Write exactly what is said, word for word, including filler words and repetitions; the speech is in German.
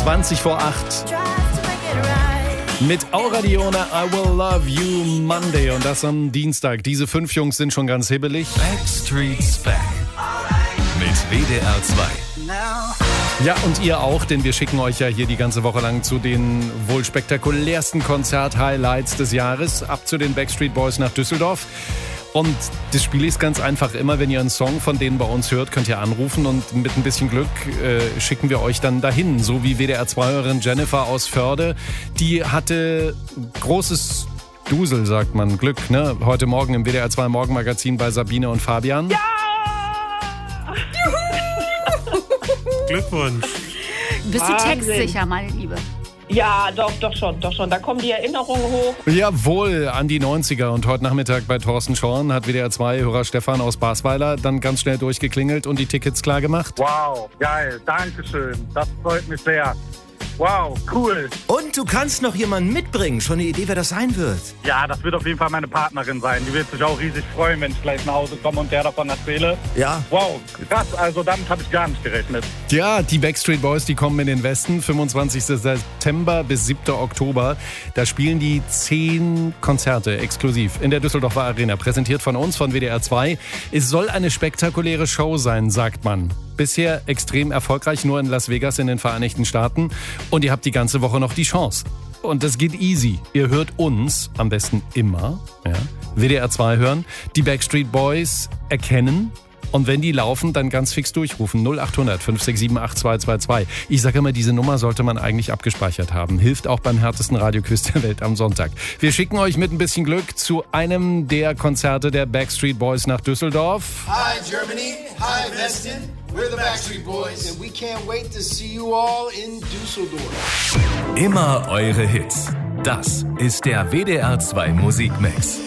zwanzig vor acht. Mit Aura Dione, I Will Love You Monday. Und das am Dienstag. Diese fünf Jungs sind schon ganz hibbelig. Backstreet's Back. Mit W D R zwei. Ja, und ihr auch, denn wir schicken euch ja hier die ganze Woche lang zu den wohl spektakulärsten Konzert-Highlights des Jahres. Ab zu den Backstreet Boys nach Düsseldorf. Und das Spiel ist ganz einfach. Immer wenn ihr einen Song von denen bei uns hört, könnt ihr anrufen und mit ein bisschen Glück äh, schicken wir euch dann dahin. So wie W D R zwei-Hörerin Jennifer aus Förde. Die hatte großes Dusel, sagt man, Glück, ne? Heute Morgen im W D R zwei Morgenmagazin bei Sabine und Fabian. Ja! Glückwunsch. Bist du Wahnsinn. textsicher, meine Liebe? Ja, doch, doch schon, doch schon. Da kommen die Erinnerungen hoch. Jawohl, an die neunziger. Und heute Nachmittag bei Thorsten Schorn hat W D R zwei-Hörer Stefan aus Basweiler dann ganz schnell durchgeklingelt und die Tickets klar gemacht. Wow, geil, dankeschön. Das freut mich sehr. Wow, cool. Und du kannst noch jemanden mitbringen. Schon eine Idee, wer das sein wird? Ja, das wird auf jeden Fall meine Partnerin sein. Die wird sich auch riesig freuen, wenn ich gleich nach Hause komme und der davon erzähle. Ja. Wow, krass, also damit habe ich gar nicht gerechnet. Ja, die Backstreet Boys, die kommen in den Westen, fünfundzwanzigsten September bis siebten Oktober. Da spielen die zehn Konzerte exklusiv in der Düsseldorfer Arena, präsentiert von uns, von W D R zwei. Es soll eine spektakuläre Show sein, sagt man. Bisher extrem erfolgreich, nur in Las Vegas in den Vereinigten Staaten. Und ihr habt die ganze Woche noch die Chance. Und das geht easy. Ihr hört uns am besten immer, ja, W D R zwei hören, die Backstreet Boys erkennen. Und wenn die laufen, dann ganz fix durchrufen. null acht hundert fünf sechs sieben acht zwei zwei zwei. Ich sage immer, diese Nummer sollte man eigentlich abgespeichert haben. Hilft auch beim härtesten Radioquiz der Welt am Sonntag. Wir schicken euch mit ein bisschen Glück zu einem der Konzerte der Backstreet Boys nach Düsseldorf. Hi Germany, hi Weston, we're the Backstreet Boys and we can't wait to see you all in Düsseldorf. Immer eure Hits. Das ist der W D R zwei Musikmix.